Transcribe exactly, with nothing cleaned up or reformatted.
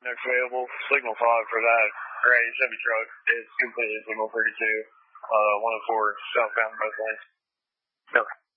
available. Signal five for that gray Chevy truck is completely signal thirty-two, uh, one oh four southbound both lanes. Okay.